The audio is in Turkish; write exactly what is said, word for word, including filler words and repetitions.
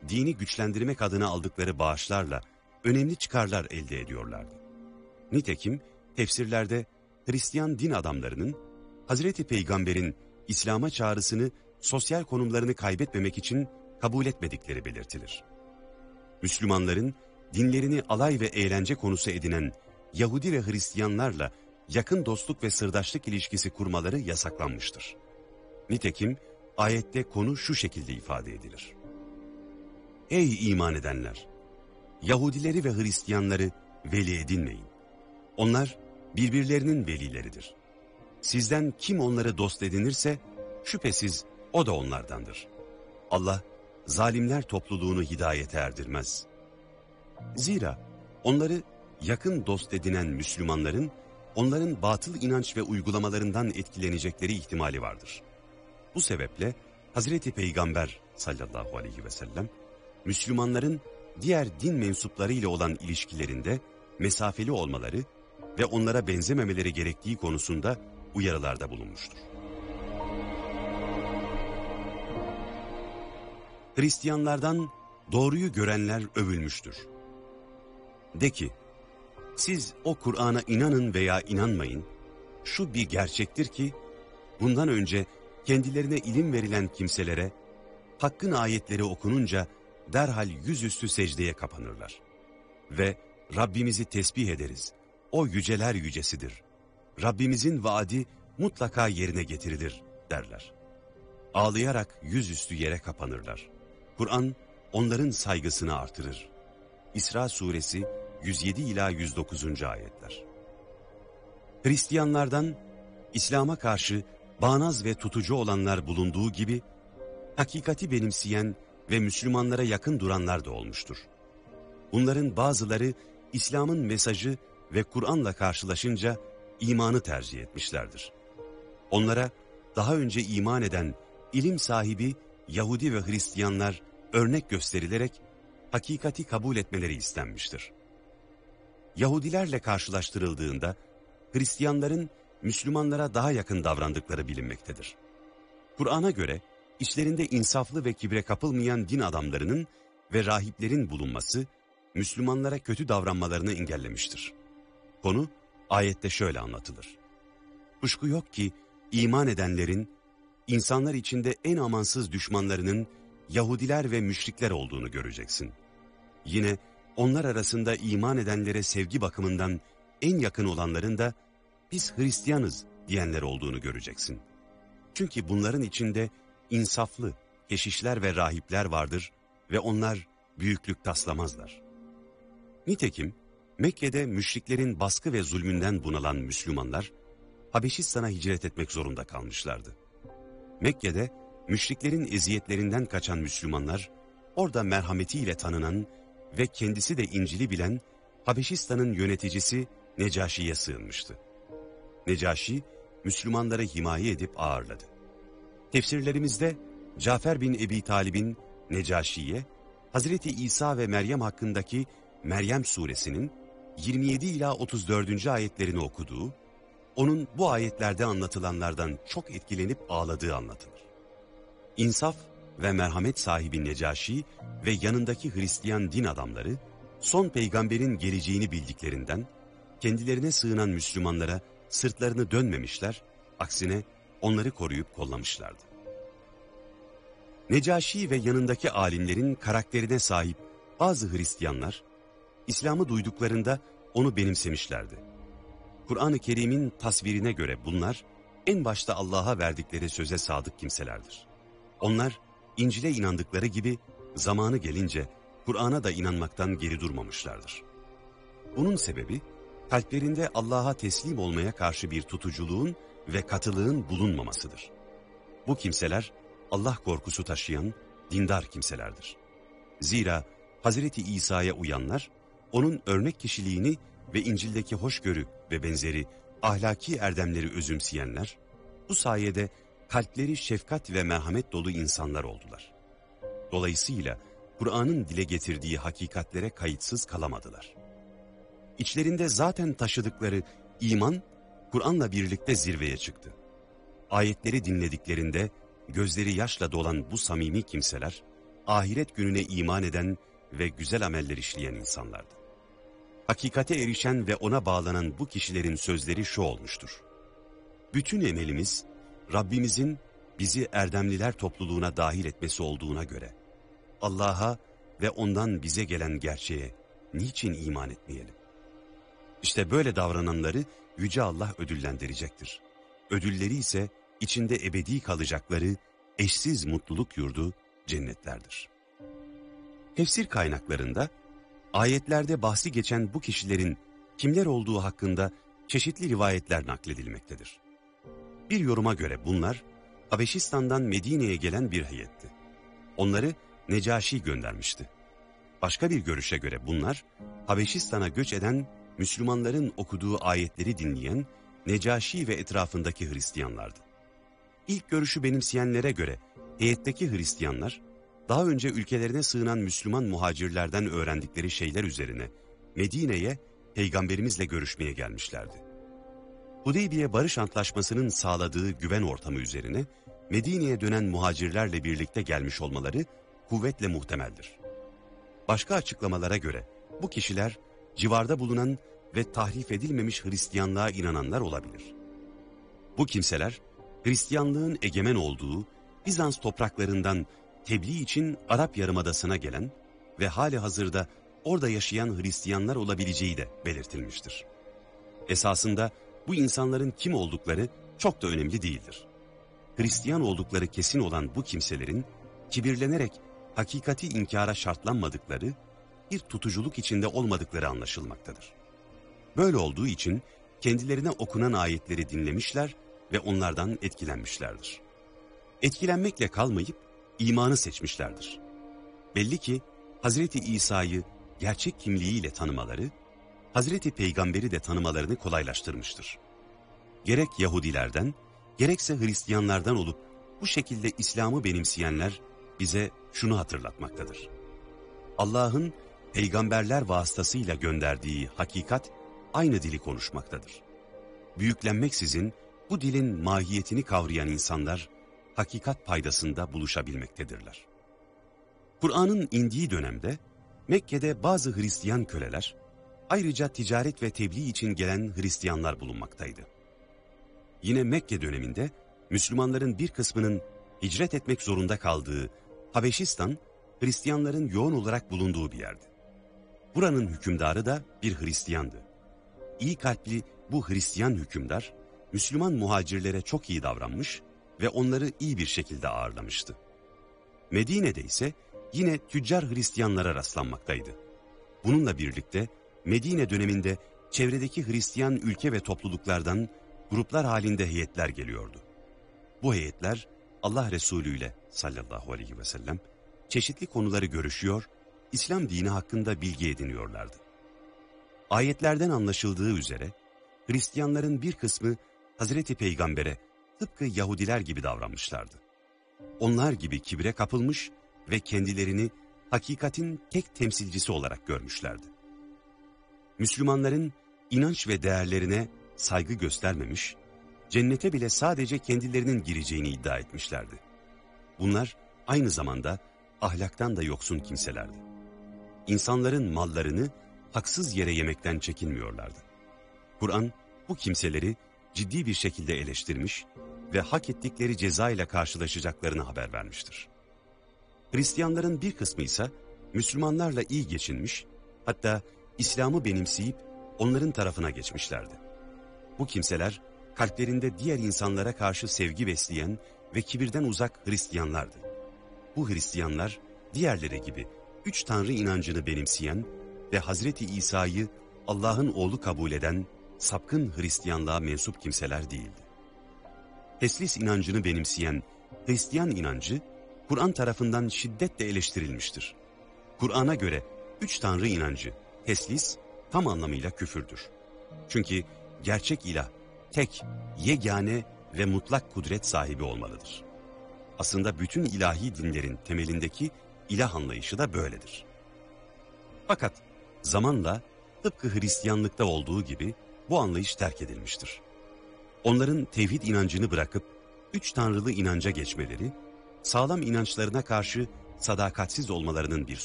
dini güçlendirmek adına aldıkları bağışlarla önemli çıkarlar elde ediyorlardı. Nitekim tefsirlerde Hristiyan din adamlarının Hazreti Peygamber'in İslam'a çağrısını sosyal konumlarını kaybetmemek için kabul etmedikleri belirtilir. Müslümanların dinlerini alay ve eğlence konusu edinen Yahudi ve Hristiyanlarla yakın dostluk ve sırdaşlık ilişkisi kurmaları yasaklanmıştır. Nitekim ayette konu şu şekilde ifade edilir. Ey iman edenler! Yahudileri ve Hristiyanları veli edinmeyin. Onlar birbirlerinin velileridir. Sizden kim onları dost edinirse şüphesiz o da onlardandır. Allah zalimler topluluğunu hidayete erdirmez. Zira onları yakın dost edinen Müslümanların onların batıl inanç ve uygulamalarından etkilenecekleri ihtimali vardır. Bu sebeple Hazreti Peygamber sallallahu aleyhi ve sellem Müslümanların diğer din mensupları ile olan ilişkilerinde mesafeli olmaları ve onlara benzememeleri gerektiği konusunda uyarılarda bulunmuştur. Hristiyanlardan doğruyu görenler övülmüştür. De ki, siz o Kur'an'a inanın veya inanmayın, şu bir gerçektir ki, bundan önce kendilerine ilim verilen kimselere, Hakk'ın ayetleri okununca derhal yüzüstü secdeye kapanırlar. Ve Rabbimizi tesbih ederiz, o yüceler yücesidir. Rabbimizin vaadi mutlaka yerine getirilir derler. Ağlayarak yüzüstü yere kapanırlar. Kur'an onların saygısını artırır. İsra suresi yüz yedi ila yüz dokuzuncu ayetler. Hristiyanlardan İslam'a karşı bağnaz ve tutucu olanlar bulunduğu gibi, hakikati benimseyen ve Müslümanlara yakın duranlar da olmuştur. Bunların bazıları İslam'ın mesajı ve Kur'an'la karşılaşınca imanı tercih etmişlerdir. Onlara daha önce iman eden ilim sahibi Yahudi ve Hristiyanlar örnek gösterilerek hakikati kabul etmeleri istenmiştir. Yahudilerle karşılaştırıldığında Hristiyanların Müslümanlara daha yakın davrandıkları bilinmektedir. Kur'an'a göre içlerinde insaflı ve kibre kapılmayan din adamlarının ve rahiplerin bulunması Müslümanlara kötü davranmalarını engellemiştir. Konu ayette şöyle anlatılır. Kuşku yok ki iman edenlerin insanlar içinde en amansız düşmanlarının Yahudiler ve müşrikler olduğunu göreceksin. Yine onlar arasında iman edenlere sevgi bakımından en yakın olanların da biz Hristiyanız diyenler olduğunu göreceksin. Çünkü bunların içinde insaflı keşişler ve rahipler vardır ve onlar büyüklük taslamazlar. Nitekim Mekke'de müşriklerin baskı ve zulmünden bunalan Müslümanlar Habeşistan'a hicret etmek zorunda kalmışlardı. Mekke'de müşriklerin eziyetlerinden kaçan Müslümanlar orada merhametiyle tanınan ve kendisi de İncil'i bilen Habeşistan'ın yöneticisi Necaşi'ye sığınmıştı. Necaşi Müslümanları himaye edip ağırladı. Tefsirlerimizde Cafer bin Ebi Talib'in Necaşi'ye Hazreti İsa ve Meryem hakkındaki Meryem suresinin yirmi yedi ila otuz dördüncü ayetlerini okuduğu, onun bu ayetlerde anlatılanlardan çok etkilenip ağladığı anlatılır. İnsaf ve merhamet sahibi Necaşi ve yanındaki Hristiyan din adamları, son peygamberin geleceğini bildiklerinden, kendilerine sığınan Müslümanlara sırtlarını dönmemişler, aksine onları koruyup kollamışlardı. Necaşi ve yanındaki alimlerin karakterine sahip bazı Hristiyanlar, İslam'ı duyduklarında onu benimsemişlerdi. Kur'an-ı Kerim'in tasvirine göre bunlar, en başta Allah'a verdikleri söze sadık kimselerdir. Onlar, İncil'e inandıkları gibi zamanı gelince Kur'an'a da inanmaktan geri durmamışlardır. Bunun sebebi, kalplerinde Allah'a teslim olmaya karşı bir tutuculuğun ve katılığın bulunmamasıdır. Bu kimseler, Allah korkusu taşıyan, dindar kimselerdir. Zira Hazreti İsa'ya uyanlar, onun örnek kişiliğini ve İncil'deki hoşgörü ve benzeri ahlaki erdemleri özümseyenler, bu sayede kalpleri şefkat ve merhamet dolu insanlar oldular. Dolayısıyla Kur'an'ın dile getirdiği hakikatlere kayıtsız kalamadılar. İçlerinde zaten taşıdıkları iman, Kur'an'la birlikte zirveye çıktı. Ayetleri dinlediklerinde gözleri yaşla dolan bu samimi kimseler, ahiret gününe iman eden ve güzel ameller işleyen insanlardı. Hakikate erişen ve ona bağlanan bu kişilerin sözleri şu olmuştur: bütün emelimiz Rabbimizin bizi erdemliler topluluğuna dahil etmesi olduğuna göre Allah'a ve ondan bize gelen gerçeğe niçin iman etmeyelim? İşte böyle davrananları Yüce Allah ödüllendirecektir. Ödülleri ise içinde ebedi kalacakları eşsiz mutluluk yurdu cennetlerdir. Tefsir kaynaklarında ayetlerde bahsi geçen bu kişilerin kimler olduğu hakkında çeşitli rivayetler nakledilmektedir. Bir yoruma göre bunlar Habeşistan'dan Medine'ye gelen bir heyetti. Onları Necaşi göndermişti. Başka bir görüşe göre bunlar Habeşistan'a göç eden Müslümanların okuduğu ayetleri dinleyen Necaşi ve etrafındaki Hristiyanlardı. İlk görüşü benimseyenlere göre heyetteki Hristiyanlar daha önce ülkelerine sığınan Müslüman muhacirlerden öğrendikleri şeyler üzerine Medine'ye Peygamberimizle görüşmeye gelmişlerdi. Hudeybiye Barış Antlaşması'nın sağladığı güven ortamı üzerine Medine'ye dönen muhacirlerle birlikte gelmiş olmaları kuvvetle muhtemeldir. Başka açıklamalara göre bu kişiler civarda bulunan ve tahrif edilmemiş Hristiyanlığa inananlar olabilir. Bu kimseler Hristiyanlığın egemen olduğu Bizans topraklarından tebliğ için Arap Yarımadası'na gelen ve hali hazırda orada yaşayan Hristiyanlar olabileceği de belirtilmiştir. Esasında bu insanların kim oldukları çok da önemli değildir. Hristiyan oldukları kesin olan bu kimselerin kibirlenerek hakikati inkara şartlanmadıkları, bir tutuculuk içinde olmadıkları anlaşılmaktadır. Böyle olduğu için kendilerine okunan ayetleri dinlemişler ve onlardan etkilenmişlerdir. Etkilenmekle kalmayıp imanı seçmişlerdir. Belli ki Hazreti İsa'yı gerçek kimliğiyle tanımaları, Hazreti Peygamber'i de tanımalarını kolaylaştırmıştır. Gerek Yahudilerden, gerekse Hristiyanlardan olup bu şekilde İslam'ı benimseyenler bize şunu hatırlatmaktadır: Allah'ın peygamberler vasıtasıyla gönderdiği hakikat aynı dili konuşmaktadır. Büyüklenmeksizin bu dilin mahiyetini kavrayan insanlar hakikat paydasında buluşabilmektedirler. Kur'an'ın indiği dönemde Mekke'de bazı Hristiyan köleler, ayrıca ticaret ve tebliğ için gelen Hristiyanlar bulunmaktaydı. Yine Mekke döneminde Müslümanların bir kısmının hicret etmek zorunda kaldığı Habeşistan, Hristiyanların yoğun olarak bulunduğu bir yerdi. Buranın hükümdarı da bir Hristiyandı. İyi kalpli bu Hristiyan hükümdar, Müslüman muhacirlere çok iyi davranmış ve onları iyi bir şekilde ağırlamıştı. Medine'de ise yine tüccar Hristiyanlara rastlanmaktaydı. Bununla birlikte Medine döneminde çevredeki Hristiyan ülke ve topluluklardan gruplar halinde heyetler geliyordu. Bu heyetler Allah Resulü ile sallallahu aleyhi ve sellem çeşitli konuları görüşüyor, İslam dini hakkında bilgi ediniyorlardı. Ayetlerden anlaşıldığı üzere Hristiyanların bir kısmı Hazreti Peygamber'e tıpkı Yahudiler gibi davranmışlardı. Onlar gibi kibre kapılmış ve kendilerini hakikatin tek temsilcisi olarak görmüşlerdi. Müslümanların inanç ve değerlerine saygı göstermemiş, cennete bile sadece kendilerinin gireceğini iddia etmişlerdi. Bunlar aynı zamanda ahlaktan da yoksun kimselerdi. İnsanların mallarını haksız yere yemekten çekinmiyorlardı. Kur'an bu kimseleri ciddi bir şekilde eleştirmiş ve hak ettikleri ceza ile karşılaşacaklarını haber vermiştir. Hristiyanların bir kısmı ise Müslümanlarla iyi geçinmiş, hatta İslam'ı benimseyip onların tarafına geçmişlerdi. Bu kimseler kalplerinde diğer insanlara karşı sevgi besleyen ve kibirden uzak Hristiyanlardı. Bu Hristiyanlar diğerleri gibi üç tanrı inancını benimseyen ve Hazreti İsa'yı Allah'ın oğlu kabul eden sapkın Hristiyanlığa mensup kimseler değildi. Teslis inancını benimseyen Hristiyan inancı Kur'an tarafından şiddetle eleştirilmiştir. Kur'an'a göre üç tanrı inancı, teslis tam anlamıyla küfürdür. Çünkü gerçek ilah tek, yegane ve mutlak kudret sahibi olmalıdır. Aslında bütün ilahi dinlerin temelindeki ilah anlayışı da böyledir. Fakat zamanla tıpkı Hristiyanlıkta olduğu gibi bu anlayış terk edilmiştir. Onların tevhid inancını bırakıp üç tanrılı inanca geçmeleri, sağlam inançlarına karşı sadakatsiz olmalarının bir